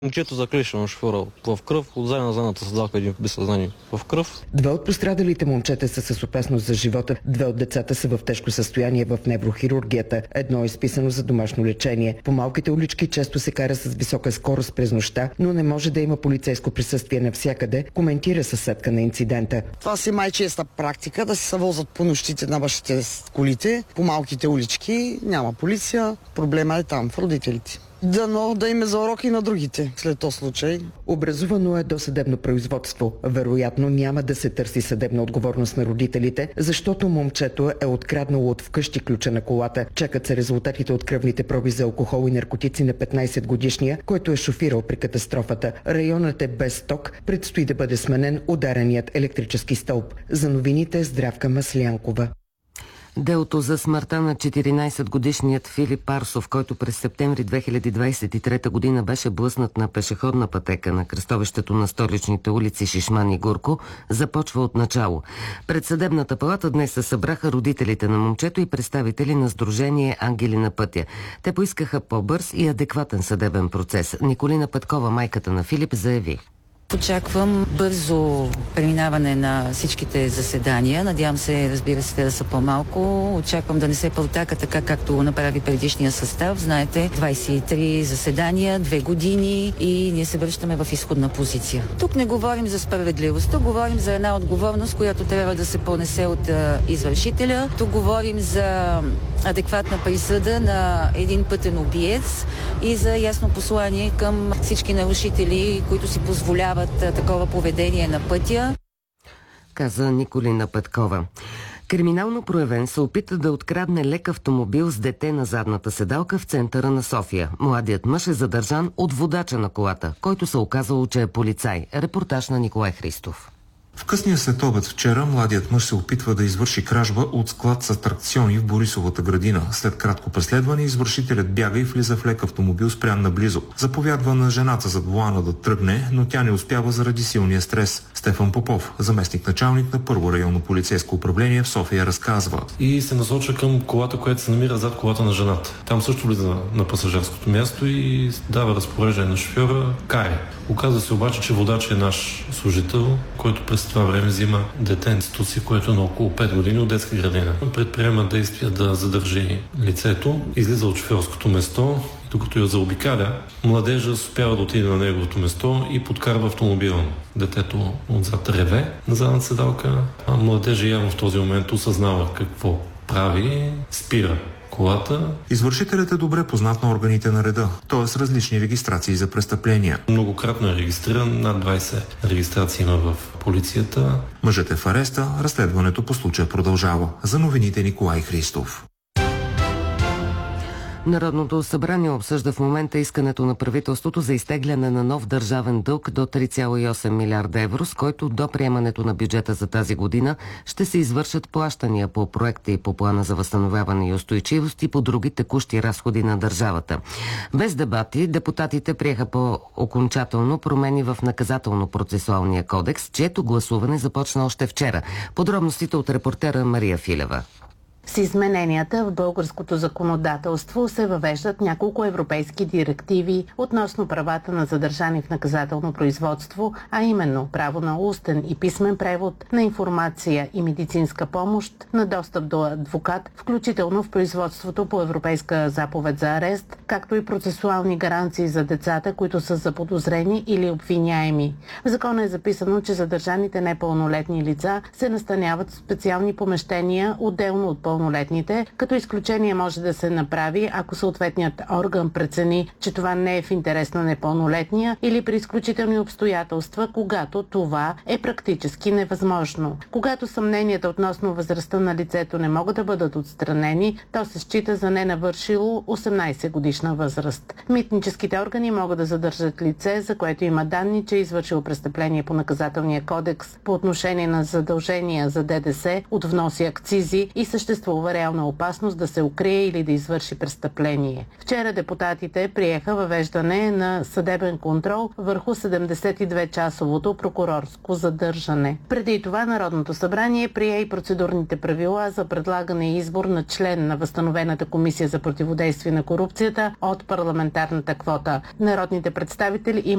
Момчето заклеше на шофьора в кръв, от задната седалка един без съзнание в кръв. Две от пострадалите момчета са с опасност за живота. Две от децата са в тежко състояние в неврохирургията. Едно е изписано за домашно лечение. По малките улички често се кара с висока скорост през нощта, но не може да има полицейско присъствие навсякъде, коментира съседка на инцидента. Това си честа практика да се возят по нощите на бащите с колите. По малките улички няма полиция. Проблема е там в родителите. Дано да им е за уроки на другите след този случай. Образувано е досъдебно производство. Вероятно няма да се търси съдебна отговорност на родителите, защото момчето е откраднало от вкъщи ключа на колата. Чакат се резултатите от кръвните проби за алкохол и наркотици на 15-годишния, който е шофирал при катастрофата. Районът е без ток, предстои да бъде сменен удареният електрически стълб. За новините Здравка Маслянкова. Делото за смъртта на 14-годишният Филип Арсов, който през септември 2023 година беше блъснат на пешеходна пътека на кръстовището на столичните улици Шишман и Горко, започва от начало. Пред съдебната палата днес се събраха родителите на момчето и представители на сдружение Ангели на пътя. Те поискаха по-бърз и адекватен съдебен процес. Николина Петкова, майката на Филип, заяви: очаквам бързо преминаване на всичките заседания. Надявам се, разбира се, да са по-малко. Очаквам да не се пълтака така, както направи предишния състав. Знаете, 23 заседания, 2 години и ние се връщаме в изходна позиция. Тук не говорим за справедливост, тук говорим за една отговорност, която трябва да се понесе от извършителя. Тук говорим за адекватна присъда на един пътен убиец и за ясно послание към всички нарушители, които си позволяват такова поведение на пътя, каза Николина Петкова. Криминално проявен се опита да открадне лек автомобил с дете на задната седалка в центъра на София. Младият мъж е задържан от водача на колата, който се оказало, че е полицай. Репортаж на Николай Христов. В късния следобед вчера младият мъж се опитва да извърши кражба от склад с атракциони в Борисовата градина. След кратко преследване извършителят бяга и влиза в лек автомобил спрян наблизо. Заповядва на жената зад волана да тръгне, но тя не успява заради силния стрес. Стефан Попов, заместник-началник на Първо районно полицейско управление в София, разказва. И се насочва към колата, която се намира зад колата на жената. Там също влиза на пасажирското място и дава разпореждане на шофьора: карай. Оказва се обаче, че водач е наш служител, който през това време взима детенцето си, което е на около 5 години от детска градина. Предприема действия да задържи лицето, излиза от шофьорското место. Докато я заобикаля, младежът успява да отиде на неговото место и подкарва автомобила. Детето отзад реве на задната седалка, а младежът явно в този момент осъзнава какво прави, спира колата. Извършителят е добре познат на органите на реда, т.е. с различни регистрации за престъпления. Многократно е регистриран, над 20 регистрации има в полицията. Мъжът е в ареста, разследването по случая продължава. За новините Николай Христов. Народното събрание обсъжда в момента искането на правителството за изтегляне на нов държавен дълг до 3,8 милиарда евро, с който до приемането на бюджета за тази година ще се извършат плащания по проекти по плана за възстановяване и устойчивост и по други текущи разходи на държавата. Без дебати, депутатите приеха по-окончателно промени в наказателно-процесуалния кодекс, чието гласуване започна още вчера. Подробностите от репортера Мария Филева. С измененията в българското законодателство се въвеждат няколко европейски директиви относно правата на задържани в наказателно производство, а именно право на устен и писмен превод, на информация и медицинска помощ, на достъп до адвокат, включително в производството по европейска заповед за арест, както и процесуални гаранции за децата, които са заподозрени или обвиняеми. В закона е записано, че задържаните непълнолетни лица се настаняват в специални помещения, отделно от пълнолетните, като изключение може да се направи, ако съответният орган прецени, че това не е в интерес на непълнолетния или при изключителни обстоятелства, когато това е практически невъзможно. Когато съмненията относно възрастта на лицето не могат да бъдат отстранени, то се счита за ненавършило 18 годишна възраст. Митническите органи могат да задържат лице, за което има данни, че е извършило престъпление по наказателния кодекс по отношение на задължения за ДДС от внос и акцизи и съществува реална опасност да се укрие или да извърши престъпление. Вчера депутатите приеха въвеждане на съдебен контрол върху 72-часовото прокурорско задържане. Преди това Народното събрание прие и процедурните правила за предлагане и избор на член на възстановената комисия за противодействие на корупцията от парламентарната квота. Народните представители